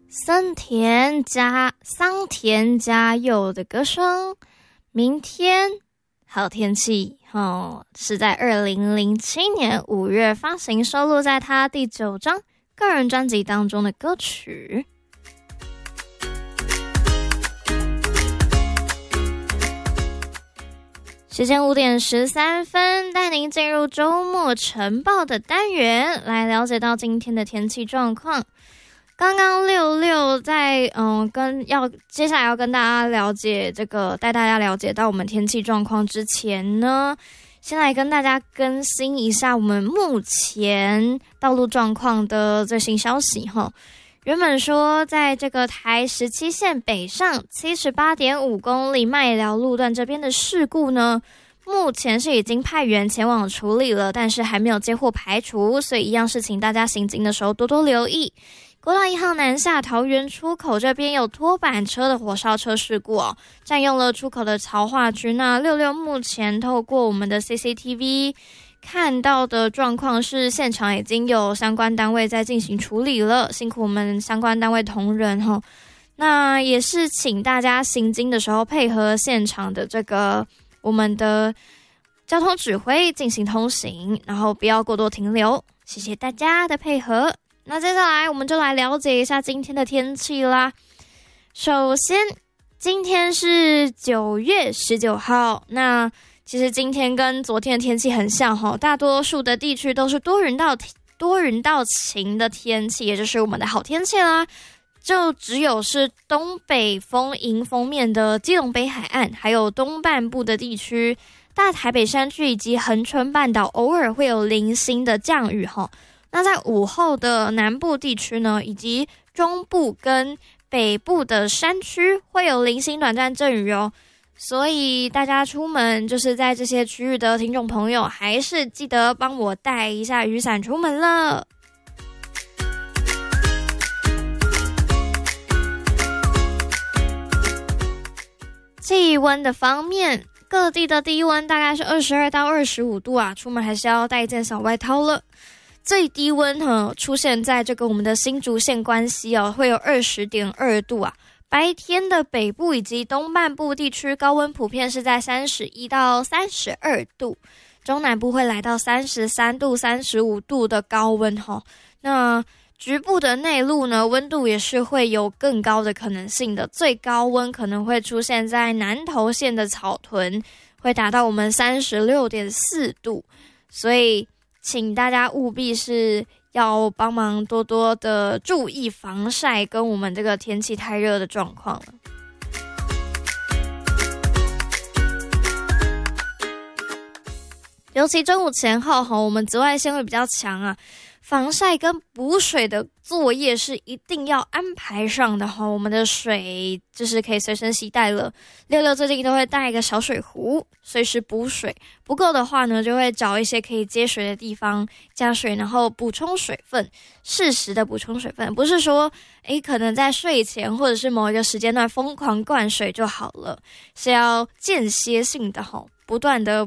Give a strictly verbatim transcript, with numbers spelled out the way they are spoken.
森田加桑田佳佑的歌声。明天好天气哦，是在二零零七年五月发行，收录在他第九张个人专辑当中的歌曲。时间五点十三分，带您进入周末晨报的单元，来了解到今天的天气状况。刚刚六六在嗯跟要接下来要跟大家了解这个带大家了解到我们天气状况之前呢，先来跟大家更新一下我们目前道路状况的最新消息哈。原本说在这个台十七线北上 七十八点五 公里麦寮路段这边的事故呢，目前是已经派员前往处理了，但是还没有接获排除，所以一样是请大家行经的时候多多留意。国道一号南下桃园出口这边有拖板车的火烧车事故哦，占用了出口的槽化区。那六六目前透过我们的 C C T V 看到的状况是，现场已经有相关单位在进行处理了，辛苦我们相关单位同仁齁。那也是请大家行经的时候配合现场的这个我们的交通指挥进行通行，然后不要过多停留，谢谢大家的配合。那接下来我们就来了解一下今天的天气啦。首先，今天是九月十九号，那其实今天跟昨天的天气很像齁，大多数的地区都是多云到多云到晴的天气，也就是我们的好天气啦。就只有是东北风迎风面的基隆北海岸，还有东半部的地区，大台北山区以及恒春半岛偶尔会有零星的降雨齁。那在午后的南部地区呢，以及中部跟北部的山区会有零星短暂阵雨哦，所以大家出门就是在这些区域的听众朋友，还是记得帮我带一下雨伞出门了。气温的方面，各地的低温大概是二十二到二十五度啊，出门还是要带一件小外套了。最低温呢出现在这个我们的新竹县关西哦，会有 二十点二度啊。白天的北部以及东半部地区高温普遍是在三十一到三十二度，中南部会来到三十三度、三十五度的高温哈。那局部的内陆呢，温度也是会有更高的可能性的，最高温可能会出现在南投县的草屯，会达到我们 三十六点四度，所以请大家务必是要帮忙多多的注意防晒跟我们这个天气太热的状况了。尤其中午前后我们紫外线会比较强啊，防晒跟补水的作业是一定要安排上的哈。我们的水就是可以随身携带了，六六最近都会带一个小水壶，随时补水。不够的话呢，就会找一些可以接水的地方加水，然后补充水分，适时的补充水分，不是说诶可能在睡前或者是某一个时间段疯狂灌水就好了，是要间歇性的哈，不断的